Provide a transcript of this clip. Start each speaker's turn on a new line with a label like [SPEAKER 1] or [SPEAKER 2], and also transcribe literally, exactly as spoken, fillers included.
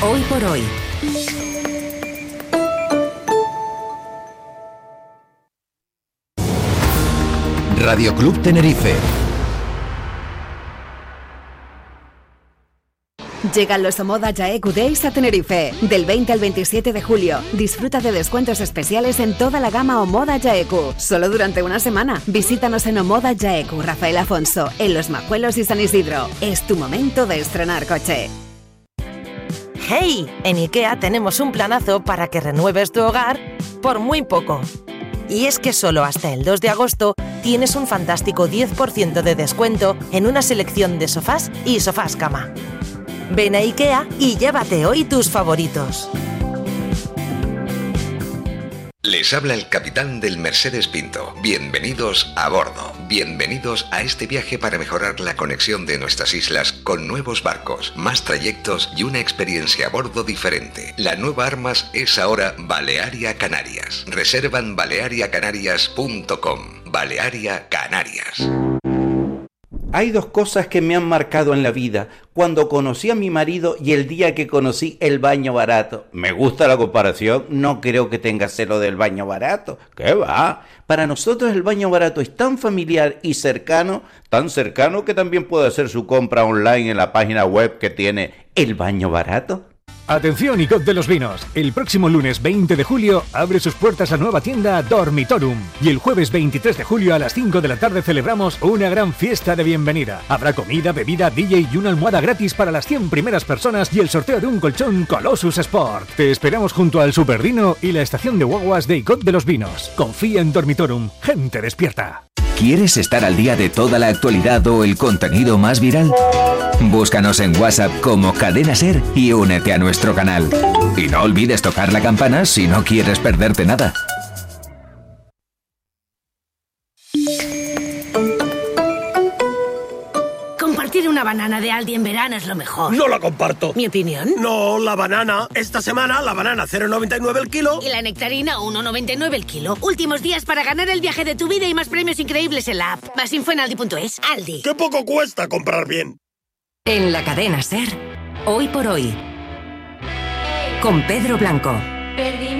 [SPEAKER 1] Hoy por hoy.
[SPEAKER 2] Radio Club Tenerife.
[SPEAKER 1] Llegan los Omoda Jaeku Days a Tenerife. Del veinte al veintisiete de julio. Disfruta de descuentos especiales en toda la gama Omoda Jaeku. Solo durante una semana. Visítanos en Omoda Jaeku, Rafael Afonso, en Los Majuelos y San Isidro. Es tu momento de estrenar coche.
[SPEAKER 3] ¡Hey! En IKEA tenemos un planazo para que renueves tu hogar por muy poco. Y es que solo hasta el dos de agosto tienes un fantástico diez por ciento de descuento en una selección de sofás y sofás cama. Ven a IKEA y llévate hoy tus favoritos.
[SPEAKER 4] Les habla el capitán del Mercedes Pinto. Bienvenidos a bordo. Bienvenidos a este viaje para mejorar la conexión de nuestras islas con nuevos barcos, más trayectos y una experiencia a bordo diferente. La nueva Armas es ahora Balearia Canarias. Reserva en balearia canarias punto com. Balearia Canarias.
[SPEAKER 5] Hay dos cosas que me han marcado en la vida: cuando conocí a mi marido y el día que conocí el baño barato. Me gusta la comparación, no creo que tenga celo del baño barato. ¿Qué va? Para nosotros el baño barato es tan familiar y cercano, tan cercano que también puede hacer su compra online en la página web que tiene El Baño Barato.
[SPEAKER 6] Atención, I C O P de los Vinos. El próximo lunes veinte de julio abre sus puertas la nueva tienda Dormitorum. Y el jueves veintitrés de julio a las cinco de la tarde celebramos una gran fiesta de bienvenida. Habrá comida, bebida, D J y una almohada gratis para las cien primeras personas y el sorteo de un colchón Colossus Sport. Te esperamos junto al Superdino y la estación de guaguas de I C O P de los Vinos. Confía en Dormitorum. Gente despierta.
[SPEAKER 2] ¿Quieres estar al día de toda la actualidad o el contenido más viral? Búscanos en WhatsApp como Cadena Ser y únete a nuestro canal. Y no olvides tocar la campana si no quieres perderte nada.
[SPEAKER 7] Compartir una banana de Aldi en verano es lo mejor.
[SPEAKER 8] No la comparto.
[SPEAKER 7] ¿Mi opinión?
[SPEAKER 8] No, la banana. Esta semana la banana cero coma noventa y nueve el kilo.
[SPEAKER 7] Y la nectarina uno coma noventa y nueve el kilo. Últimos días para ganar el viaje de tu vida y más premios increíbles en la app. Más info en aldi punto es. Aldi.
[SPEAKER 8] ¡Qué poco cuesta comprar bien!
[SPEAKER 1] En la cadena Ser, Hoy por hoy. Con Pedro Blanco.
[SPEAKER 9] Perdí